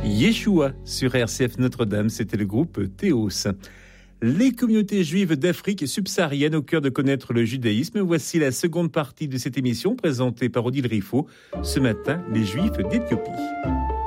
Yeshua sur RCF Notre-Dame, c'était le groupe Théos. Les communautés juives d'Afrique subsaharienne au cœur de connaître le judaïsme. Voici la seconde partie de cette émission présentée par Odile Riffaut. Ce matin, les Juifs d'Éthiopie.